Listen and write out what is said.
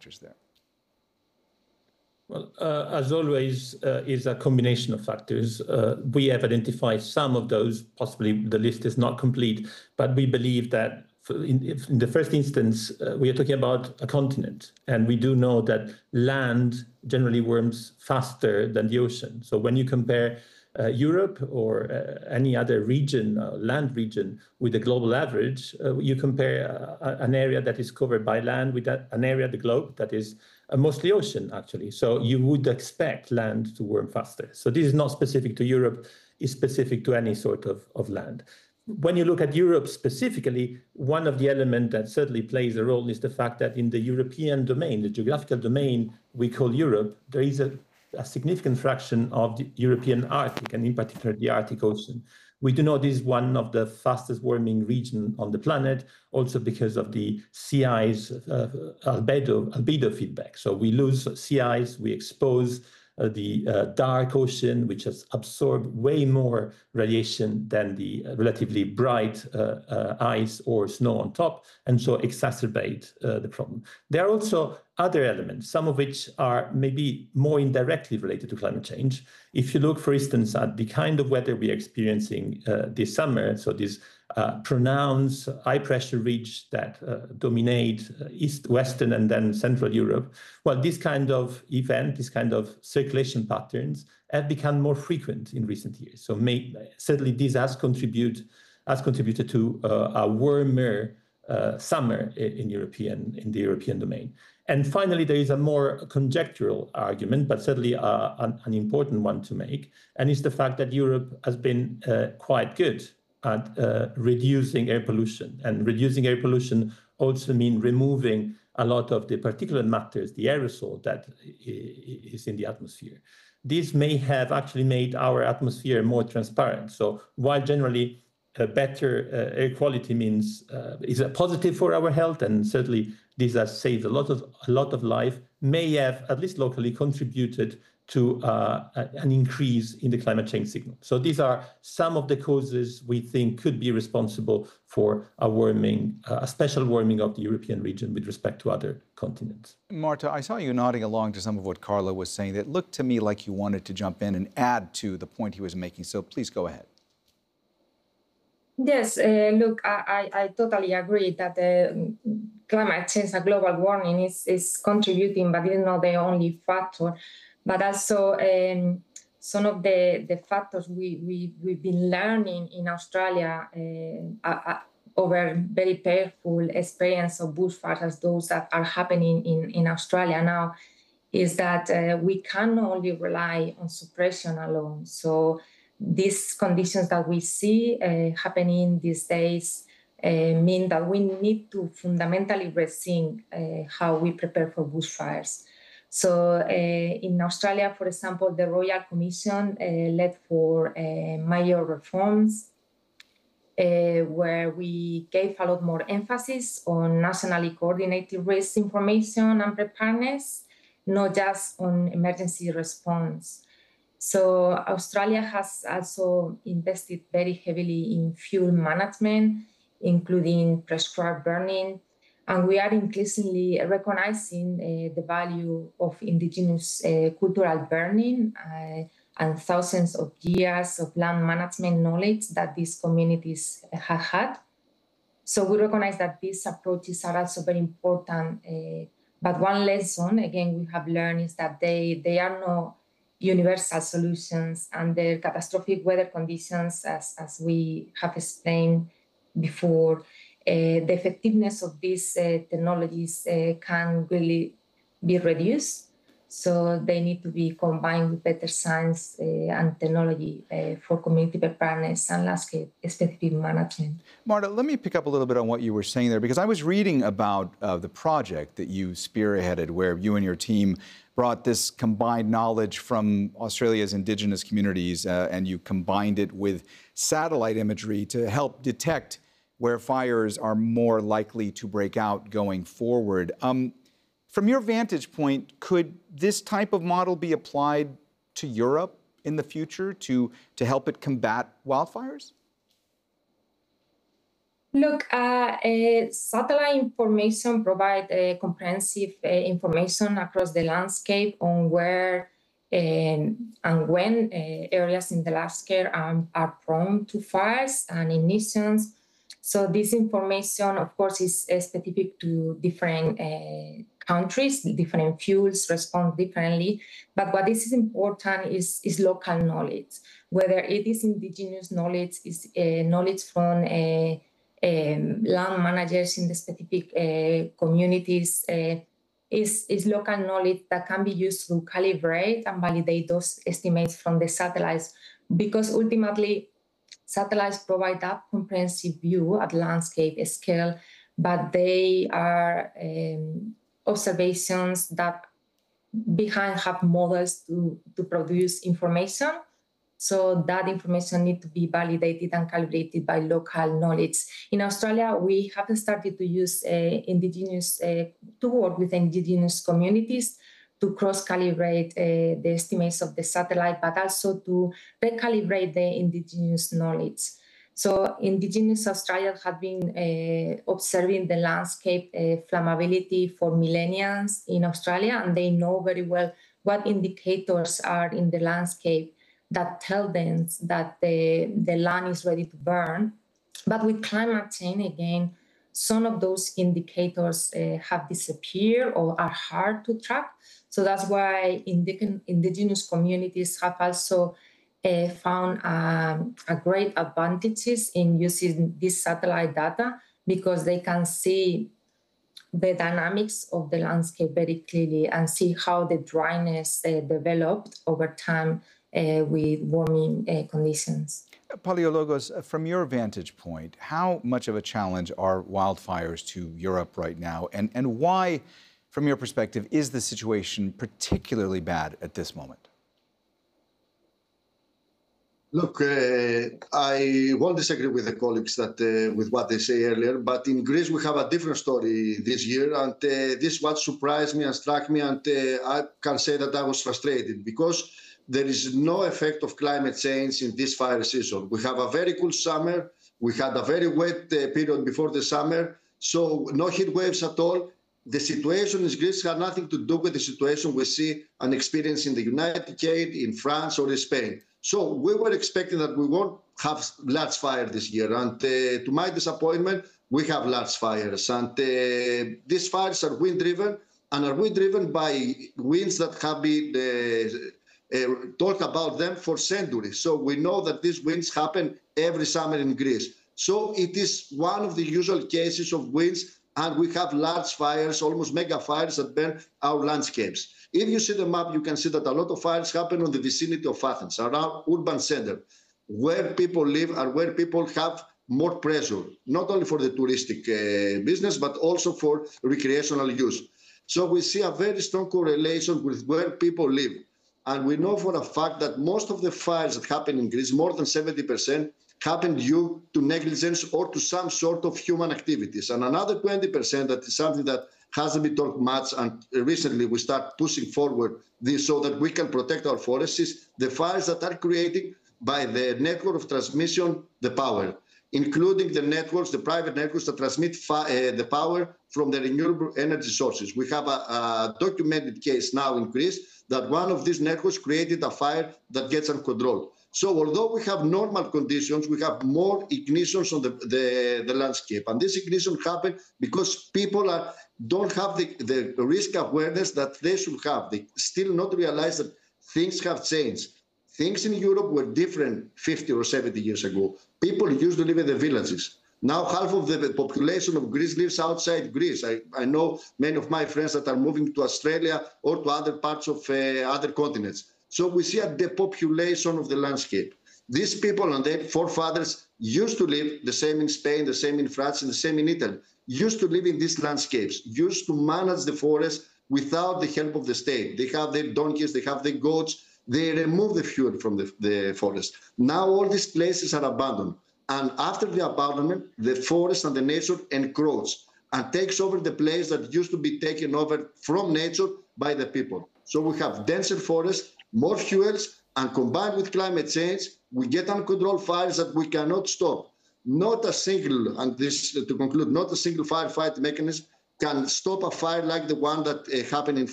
factors there? Well, as always, is a combination of factors. We have identified some of those. Possibly the list is not complete, but we believe that in the first instance, we are talking about a continent, and we do know that land generally warms faster than the ocean. So when you compare Europe or any other region, land region, with the global average, you compare an area that is covered by land with an area of the globe that is mostly ocean, actually. So you would expect land to warm faster. So this is not specific to Europe, it's specific to any sort of land. When you look at Europe specifically, one of the elements that certainly plays a role is the fact that in the European domain, the geographical domain we call Europe, there is a significant fraction of the European Arctic, and in particular the Arctic Ocean. We do know this is one of the fastest warming regions on the planet, also because of the sea ice albedo feedback. So we lose sea ice, we expose the dark ocean, which has absorbed way more radiation than the relatively bright ice or snow on top, and so exacerbate the problem. There are also other elements, some of which are maybe more indirectly related to climate change. If you look, for instance, at the kind of weather we are experiencing this summer, so this pronounced high pressure ridge that dominate east, western, and then central Europe. Well, this kind of event, this kind of circulation patterns have become more frequent in recent years. So certainly this has contributed to a warmer summer in the European domain. And finally, there is a more conjectural argument, but certainly an important one to make, and it's the fact that Europe has been quite good at reducing air pollution. And reducing air pollution also means removing a lot of the particulate matters, the aerosol that is in the atmosphere. This may have actually made our atmosphere more transparent. So while generally better air quality is a positive for our health, and certainly this has saved a lot of life, may have, at least locally, contributed to an increase in the climate change signal. So these are some of the causes we think could be responsible for a special warming of the European region with respect to other continents. Marta, I saw you nodding along to some of what Carlo was saying. That looked to me like you wanted to jump in and add to the point he was making, so please go ahead. Yes, look, I totally agree that climate change and global warming is contributing, but it's not the only factor. But also some of the factors we've been learning in Australia over very painful experience of bushfires as those that are happening in Australia now is that we can only rely on suppression alone. So these conditions that we see happening these days mean that we need to fundamentally rethink how we prepare for bushfires. So in Australia, for example, the Royal Commission led for major reforms where we gave a lot more emphasis on nationally coordinated risk information and preparedness, not just on emergency response. So Australia has also invested very heavily in fuel management, including prescribed burning. And we are increasingly recognizing the value of indigenous cultural burning and thousands of years of land management knowledge that these communities have had. So we recognize that these approaches are also very important. But one lesson, again, we have learned is that they are not universal solutions under catastrophic weather conditions, as we have explained before. The effectiveness of these technologies can really be reduced. So they need to be combined with better science and technology for community preparedness and landscape-specific management. Marta, let me pick up a little bit on what you were saying there, because I was reading about the project that you spearheaded, where you and your team brought this combined knowledge from Australia's Indigenous communities and you combined it with satellite imagery to help detect where fires are more likely to break out going forward. From your vantage point, could this type of model be applied to Europe in the future to help it combat wildfires? Look, satellite information provide comprehensive information across the landscape on where and when areas in the landscape are prone to fires and ignitions. So this information, of course, is specific to different countries. Different fuels respond differently. But what is important is local knowledge, whether it is indigenous knowledge, is knowledge from land managers in the specific communities, is local knowledge that can be used to calibrate and validate those estimates from the satellites, because ultimately satellites provide that comprehensive view at landscape scale, but they are observations that behind have models to produce information. So that information needs to be validated and calibrated by local knowledge. In Australia, we have started to use to work with indigenous communities to cross-calibrate the estimates of the satellite, but also to recalibrate the indigenous knowledge. So indigenous Australians have been observing the landscape flammability for millennia in Australia, and they know very well what indicators are in the landscape that tell them that the land is ready to burn. But with climate change, again, some of those indicators have disappeared or are hard to track. So that's why indigenous communities have also found a great advantages in using this satellite data, because they can see the dynamics of the landscape very clearly and see how the dryness developed over time with warming conditions. Palaiologos, from your vantage point, how much of a challenge are wildfires to Europe right now? And why, from your perspective, is the situation particularly bad at this moment? Look, I won't disagree with the colleagues that with what they say earlier, but in Greece we have a different story this year, and this is what surprised me and struck me, and I can say that I was frustrated because there is no effect of climate change in this fire season. We have a very cool summer. We had a very wet period before the summer, so no heat waves at all. The situation in Greece had nothing to do with the situation we see and experience in the United Kingdom, in France, or in Spain. So we were expecting that we won't have large fire this year. And to my disappointment, we have large fires. And these fires are wind-driven, and are wind-driven by winds that have been talk about them for centuries. So we know that these winds happen every summer in Greece. So it is one of the usual cases of winds, and we have large fires, almost mega fires that burn our landscapes. If you see the map, you can see that a lot of fires happen on the vicinity of Athens, around urban center, where people live and where people have more pressure, not only for the touristic business, but also for recreational use. So we see a very strong correlation with where people live. And we know for a fact that most of the fires that happen in Greece, more than 70%, happen due to negligence or to some sort of human activities. And another 20%, that is something that hasn't been talked much, and recently we start pushing forward this so that we can protect our forests, is the fires that are created by the network of transmission, the power, including the networks, the private networks that transmit the power from the renewable energy sources. We have a documented case now in Greece that one of these networks created a fire that gets uncontrolled. So although we have normal conditions, we have more ignitions on the landscape. And this ignition happens because people don't have the risk awareness that they should have. They still not realize that things have changed. Things in Europe were different 50 or 70 years ago. People used to live in the villages. Now half of the population of Greece lives outside Greece. I know many of my friends that are moving to Australia or to other parts of other continents. So we see a depopulation of the landscape. These people and their forefathers used to live the same in Spain, the same in France, and the same in Italy, used to live in these landscapes, used to manage the forest without the help of the state. They have their donkeys, they have their goats, they remove the fuel from the forest. Now all these places are abandoned. And after the abandonment, the forest and the nature encroach and takes over the place that used to be taken over from nature by the people. So we have denser forests, more fuels, and combined with climate change, we get uncontrolled fires that we cannot stop. not a single, and this to conclude, not a single firefight mechanism can stop a fire like the one that happened in